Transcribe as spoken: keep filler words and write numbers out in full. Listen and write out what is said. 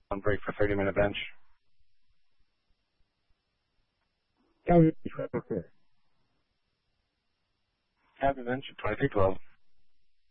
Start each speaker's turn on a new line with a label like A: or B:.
A: On break for thirty minute bench.
B: Oh, okay.
A: Happy bench at twenty-three twelve.